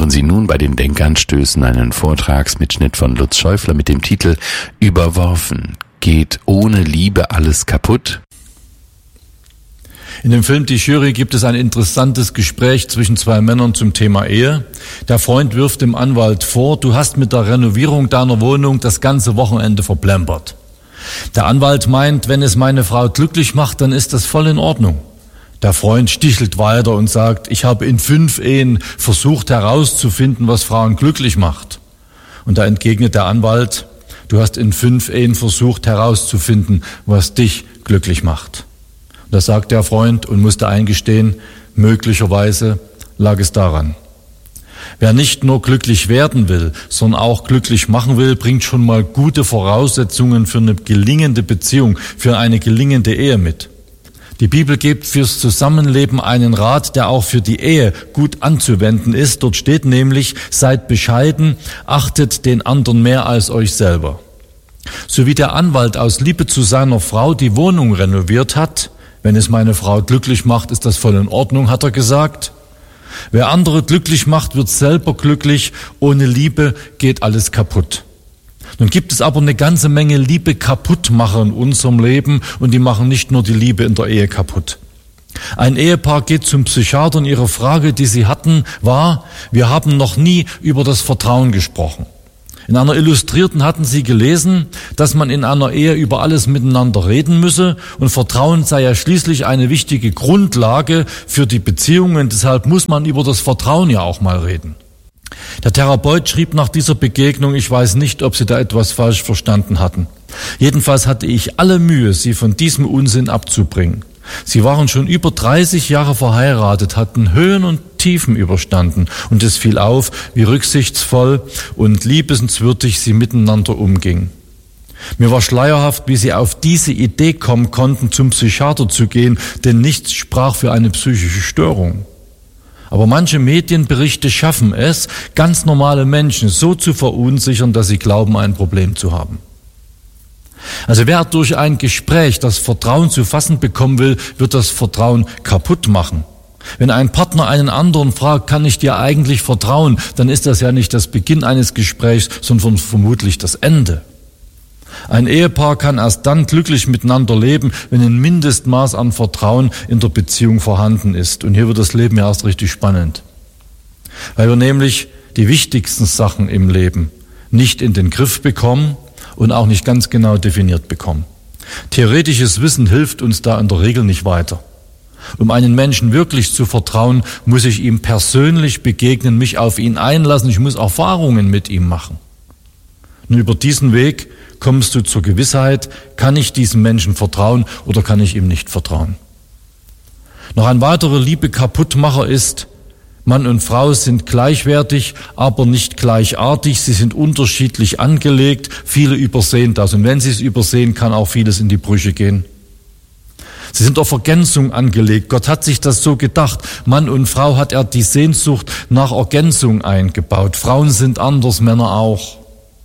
Hören Sie nun bei den Denkanstößen einen Vortragsmitschnitt von Lutz Schäufler mit dem Titel Überworfen. Geht ohne Liebe alles kaputt? In dem Film Die Jury gibt es ein interessantes Gespräch zwischen zwei Männern zum Thema Ehe. Der Freund wirft dem Anwalt vor, du hast mit der Renovierung deiner Wohnung das ganze Wochenende verplempert. Der Anwalt meint, wenn es meine Frau glücklich macht, dann ist das voll in Ordnung. Der Freund stichelt weiter und sagt, ich habe in 5 Ehen versucht herauszufinden, was Frauen glücklich macht. Und da entgegnet der Anwalt, du hast in 5 Ehen versucht herauszufinden, was dich glücklich macht. Da sagt der Freund und musste eingestehen, möglicherweise lag es daran. Wer nicht nur glücklich werden will, sondern auch glücklich machen will, bringt schon mal gute Voraussetzungen für eine gelingende Beziehung, für eine gelingende Ehe mit. Die Bibel gibt fürs Zusammenleben einen Rat, der auch für die Ehe gut anzuwenden ist. Dort steht nämlich, seid bescheiden, achtet den anderen mehr als euch selber. So wie der Anwalt aus Liebe zu seiner Frau die Wohnung renoviert hat, wenn es meine Frau glücklich macht, ist das voll in Ordnung, hat er gesagt. Wer andere glücklich macht, wird selber glücklich. Ohne Liebe geht alles kaputt. Nun gibt es aber eine ganze Menge Liebe-Kaputtmacher in unserem Leben und die machen nicht nur die Liebe in der Ehe kaputt. Ein Ehepaar geht zum Psychiater und ihre Frage, die sie hatten, war, wir haben noch nie über das Vertrauen gesprochen. In einer Illustrierten hatten sie gelesen, dass man in einer Ehe über alles miteinander reden müsse und Vertrauen sei ja schließlich eine wichtige Grundlage für die Beziehungen. Deshalb muss man über das Vertrauen ja auch mal reden. Der Therapeut schrieb nach dieser Begegnung, ich weiß nicht, ob sie da etwas falsch verstanden hatten. Jedenfalls hatte ich alle Mühe, sie von diesem Unsinn abzubringen. Sie waren schon über 30 Jahre verheiratet, hatten Höhen und Tiefen überstanden und es fiel auf, wie rücksichtsvoll und liebenswürdig sie miteinander umgingen. Mir war schleierhaft, wie sie auf diese Idee kommen konnten, zum Psychiater zu gehen, denn nichts sprach für eine psychische Störung. Aber manche Medienberichte schaffen es, ganz normale Menschen so zu verunsichern, dass sie glauben, ein Problem zu haben. Also wer durch ein Gespräch das Vertrauen zu fassen bekommen will, wird das Vertrauen kaputt machen. Wenn ein Partner einen anderen fragt, kann ich dir eigentlich vertrauen, dann ist das ja nicht das Beginn eines Gesprächs, sondern vermutlich das Ende. Ein Ehepaar kann erst dann glücklich miteinander leben, wenn ein Mindestmaß an Vertrauen in der Beziehung vorhanden ist. Und hier wird das Leben ja erst richtig spannend. Weil wir nämlich die wichtigsten Sachen im Leben nicht in den Griff bekommen und auch nicht ganz genau definiert bekommen. Theoretisches Wissen hilft uns da in der Regel nicht weiter. Um einen Menschen wirklich zu vertrauen, muss ich ihm persönlich begegnen, mich auf ihn einlassen, ich muss Erfahrungen mit ihm machen. Und über diesen Weg kommst du zur Gewissheit, kann ich diesem Menschen vertrauen oder kann ich ihm nicht vertrauen. Noch ein weiterer Liebe-Kaputtmacher ist, Mann und Frau sind gleichwertig, aber nicht gleichartig, sie sind unterschiedlich angelegt, viele übersehen das und wenn sie es übersehen, kann auch vieles in die Brüche gehen. Sie sind auf Ergänzung angelegt, Gott hat sich das so gedacht, Mann und Frau hat er die Sehnsucht nach Ergänzung eingebaut, Frauen sind anders, Männer auch.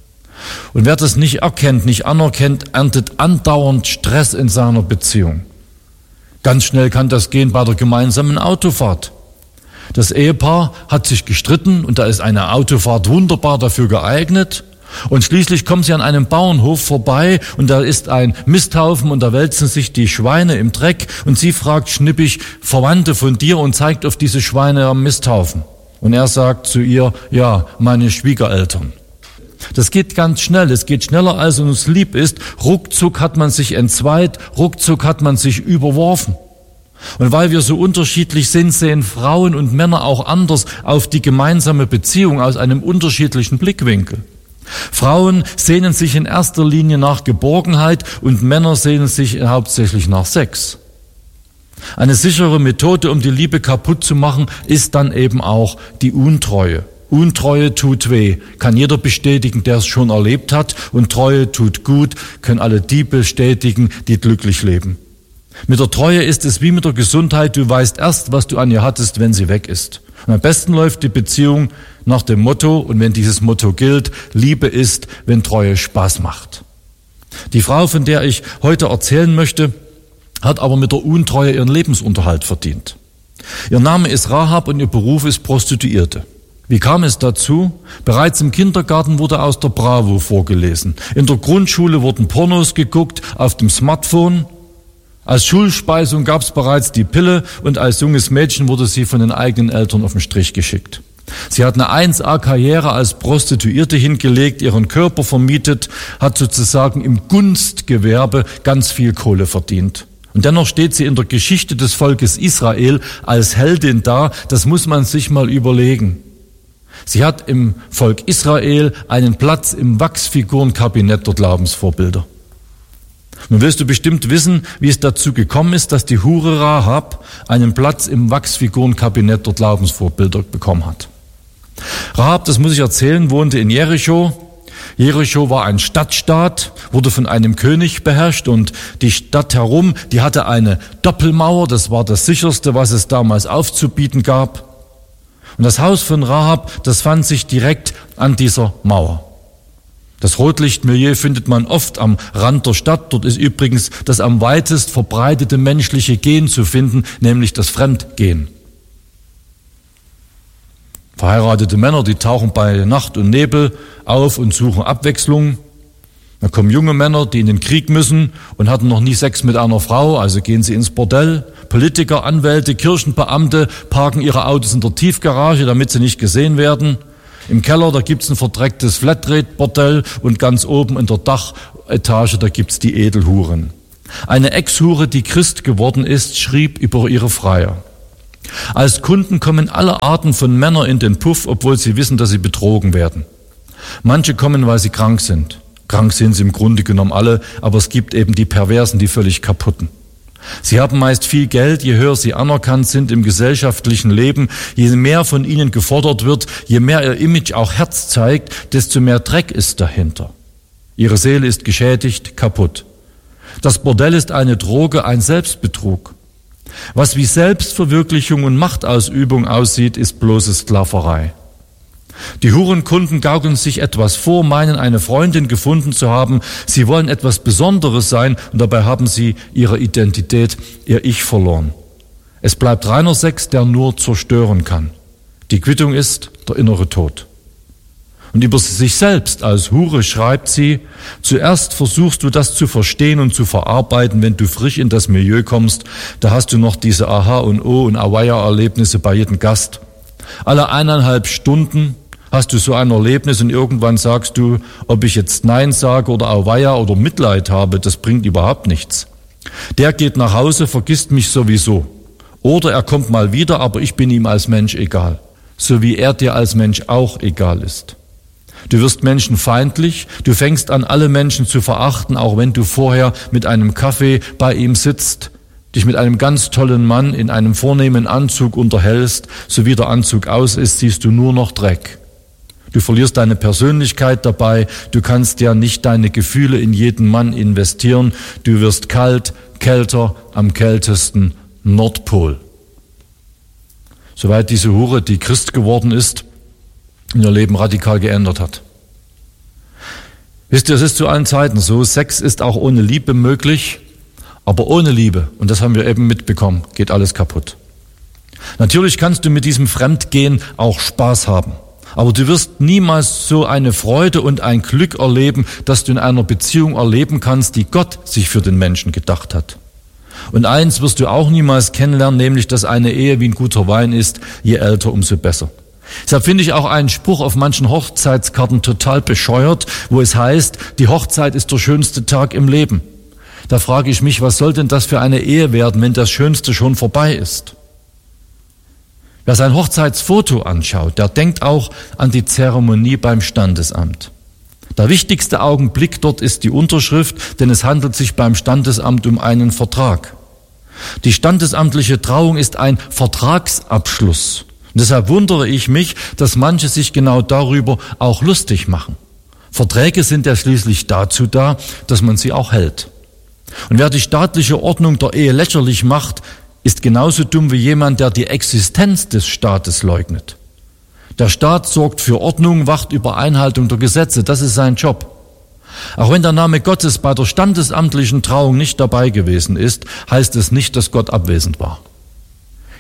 Und wer das nicht erkennt, nicht anerkennt, erntet andauernd Stress in seiner Beziehung. Ganz schnell kann das gehen bei der gemeinsamen Autofahrt. Das Ehepaar hat sich gestritten und da ist eine Autofahrt wunderbar dafür geeignet. Und schließlich kommen sie an einem Bauernhof vorbei und da ist ein Misthaufen und da wälzen sich die Schweine im Dreck und sie fragt schnippig Verwandte von dir und zeigt auf diese Schweine am Misthaufen. Und er sagt zu ihr, ja, meine Schwiegereltern. Das geht ganz schnell, es geht schneller als uns lieb ist. Ruckzuck hat man sich entzweit, ruckzuck hat man sich überworfen. Und weil wir so unterschiedlich sind, sehen Frauen und Männer auch anders auf die gemeinsame Beziehung aus einem unterschiedlichen Blickwinkel. Frauen sehnen sich in erster Linie nach Geborgenheit und Männer sehnen sich hauptsächlich nach Sex. Eine sichere Methode, um die Liebe kaputt zu machen, ist dann eben auch die Untreue. Untreue tut weh, kann jeder bestätigen, der es schon erlebt hat, und Treue tut gut, können alle die bestätigen, die glücklich leben. Mit der Treue ist es wie mit der Gesundheit, du weißt erst, was du an ihr hattest, wenn sie weg ist. Und am besten läuft die Beziehung nach dem Motto, und wenn dieses Motto gilt, Liebe ist, wenn Treue Spaß macht. Die Frau, von der ich heute erzählen möchte, hat aber mit der Untreue ihren Lebensunterhalt verdient. Ihr Name ist Rahab und ihr Beruf ist Prostituierte. Wie kam es dazu? Bereits im Kindergarten wurde aus der Bravo vorgelesen. In der Grundschule wurden Pornos geguckt auf dem Smartphone. Als Schulspeisung gab es bereits die Pille und als junges Mädchen wurde sie von den eigenen Eltern auf den Strich geschickt. Sie hat eine 1A-Karriere als Prostituierte hingelegt, ihren Körper vermietet, hat sozusagen im Gunstgewerbe ganz viel Kohle verdient. Und dennoch steht sie in der Geschichte des Volkes Israel als Heldin da. Das muss man sich mal überlegen. Sie hat im Volk Israel einen Platz im Wachsfigurenkabinett der Glaubensvorbilder. Nun willst du bestimmt wissen, wie es dazu gekommen ist, dass die Hure Rahab einen Platz im Wachsfigurenkabinett der Glaubensvorbilder bekommen hat. Rahab, das muss ich erzählen, wohnte in Jericho. Jericho war ein Stadtstaat, wurde von einem König beherrscht und die Stadt herum, die hatte eine Doppelmauer, das war das sicherste, was es damals aufzubieten gab. Und das Haus von Rahab, das fand sich direkt an dieser Mauer. Das Rotlichtmilieu findet man oft am Rand der Stadt. Dort ist übrigens das am weitest verbreitete menschliche Gen zu finden, nämlich das Fremdgehen. Verheiratete Männer, die tauchen bei Nacht und Nebel auf und suchen Abwechslung. Dann kommen junge Männer, die in den Krieg müssen und hatten noch nie Sex mit einer Frau, also gehen sie ins Bordell. Politiker, Anwälte, Kirchenbeamte parken ihre Autos in der Tiefgarage, damit sie nicht gesehen werden. Im Keller, da gibt's ein verdrecktes Flatrate-Bordell und ganz oben in der Dachetage, da gibt's die Edelhuren. Eine Ex-Hure, die Christ geworden ist, schrieb über ihre Freier: Als Kunden kommen alle Arten von Männern in den Puff, obwohl sie wissen, dass sie betrogen werden. Manche kommen, weil sie krank sind. Krank sind sie im Grunde genommen alle, aber es gibt eben die Perversen, die völlig kaputten. Sie haben meist viel Geld, je höher sie anerkannt sind im gesellschaftlichen Leben, je mehr von ihnen gefordert wird, je mehr ihr Image auch Herz zeigt, desto mehr Dreck ist dahinter. Ihre Seele ist geschädigt, kaputt. Das Bordell ist eine Droge, ein Selbstbetrug. Was wie Selbstverwirklichung und Machtausübung aussieht, ist bloße Sklaverei. Die Hurenkunden gaukeln sich etwas vor, meinen eine Freundin gefunden zu haben. Sie wollen etwas Besonderes sein und dabei haben sie ihre Identität, ihr Ich verloren. Es bleibt reiner Sex, der nur zerstören kann. Die Quittung ist der innere Tod. Und über sich selbst als Hure schreibt sie: Zuerst versuchst du das zu verstehen und zu verarbeiten, wenn du frisch in das Milieu kommst. Da hast du noch diese Aha- und Oh- und Awaya-Erlebnisse bei jedem Gast. Alle 1,5 Stunden hast du so ein Erlebnis und irgendwann sagst du, ob ich jetzt Nein sage oder Auweia oder Mitleid habe, das bringt überhaupt nichts. Der geht nach Hause, vergisst mich sowieso. Oder er kommt mal wieder, aber ich bin ihm als Mensch egal. So wie er dir als Mensch auch egal ist. Du wirst menschenfeindlich, du fängst an, alle Menschen zu verachten, auch wenn du vorher mit einem Kaffee bei ihm sitzt, dich mit einem ganz tollen Mann in einem vornehmen Anzug unterhältst, so wie der Anzug aus ist, siehst du nur noch Dreck. Du verlierst deine Persönlichkeit dabei, du kannst ja nicht deine Gefühle in jeden Mann investieren, du wirst kalt, kälter, am kältesten Nordpol. Soweit diese Hure, die Christ geworden ist, ihr Leben radikal geändert hat. Wisst ihr, es ist zu allen Zeiten so, Sex ist auch ohne Liebe möglich, aber ohne Liebe, und das haben wir eben mitbekommen, geht alles kaputt. Natürlich kannst du mit diesem Fremdgehen auch Spaß haben. Aber du wirst niemals so eine Freude und ein Glück erleben, das du in einer Beziehung erleben kannst, die Gott sich für den Menschen gedacht hat. Und eins wirst du auch niemals kennenlernen, nämlich, dass eine Ehe wie ein guter Wein ist, je älter, umso besser. Deshalb finde ich auch einen Spruch auf manchen Hochzeitskarten total bescheuert, wo es heißt, die Hochzeit ist der schönste Tag im Leben. Da frage ich mich, was soll denn das für eine Ehe werden, wenn das Schönste schon vorbei ist? Wer sein Hochzeitsfoto anschaut, der denkt auch an die Zeremonie beim Standesamt. Der wichtigste Augenblick dort ist die Unterschrift, denn es handelt sich beim Standesamt um einen Vertrag. Die standesamtliche Trauung ist ein Vertragsabschluss. Und deshalb wundere ich mich, dass manche sich genau darüber auch lustig machen. Verträge sind ja schließlich dazu da, dass man sie auch hält. Und wer die staatliche Ordnung der Ehe lächerlich macht, ist genauso dumm wie jemand, der die Existenz des Staates leugnet. Der Staat sorgt für Ordnung, wacht über Einhaltung der Gesetze, das ist sein Job. Auch wenn der Name Gottes bei der standesamtlichen Trauung nicht dabei gewesen ist, heißt es nicht, dass Gott abwesend war.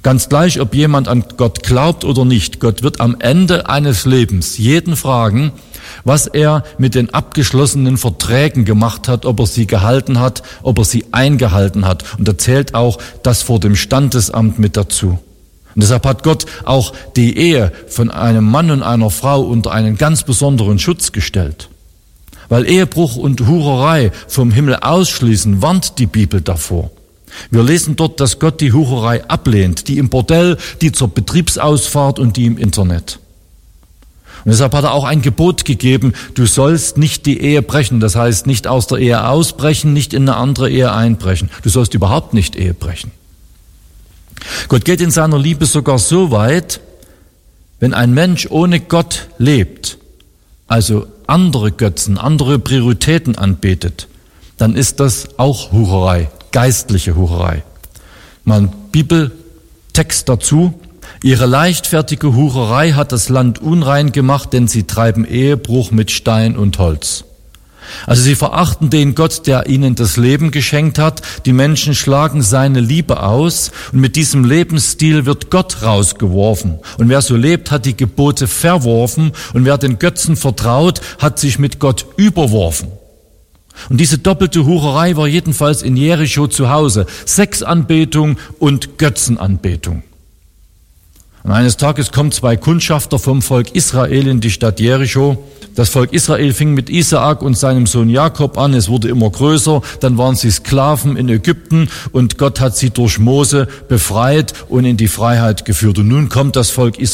Ganz gleich, ob jemand an Gott glaubt oder nicht, Gott wird am Ende eines Lebens jeden fragen, was er mit den abgeschlossenen Verträgen gemacht hat, ob er sie gehalten hat, ob er sie eingehalten hat. Und da zählt auch das vor dem Standesamt mit dazu. Und deshalb hat Gott auch die Ehe von einem Mann und einer Frau unter einen ganz besonderen Schutz gestellt. Weil Ehebruch und Hurerei vom Himmel ausschließen, warnt die Bibel davor. Wir lesen dort, dass Gott die Hurerei ablehnt, die im Bordell, die zur Betriebsausfahrt und die im Internet. Und deshalb hat er auch ein Gebot gegeben, du sollst nicht die Ehe brechen. Das heißt, nicht aus der Ehe ausbrechen, nicht in eine andere Ehe einbrechen. Du sollst überhaupt nicht Ehe brechen. Gott geht in seiner Liebe sogar so weit, wenn ein Mensch ohne Gott lebt, also andere Götzen, andere Prioritäten anbetet, dann ist das auch Hurerei, geistliche Hurerei. Mal ein Bibeltext dazu. Ihre leichtfertige Hurerei hat das Land unrein gemacht, denn sie treiben Ehebruch mit Stein und Holz. Also sie verachten den Gott, der ihnen das Leben geschenkt hat. Die Menschen schlagen seine Liebe aus und mit diesem Lebensstil wird Gott rausgeworfen. Und wer so lebt, hat die Gebote verworfen und wer den Götzen vertraut, hat sich mit Gott überworfen. Und diese doppelte Hurerei war jedenfalls in Jericho zu Hause. Sexanbetung und Götzenanbetung. Und eines Tages kommen 2 Kundschafter vom Volk Israel in die Stadt Jericho. Das Volk Israel fing mit Isaak und seinem Sohn Jakob an. Es wurde immer größer. Dann waren sie Sklaven in Ägypten und Gott hat sie durch Mose befreit und in die Freiheit geführt. Und nun kommt das Volk Israel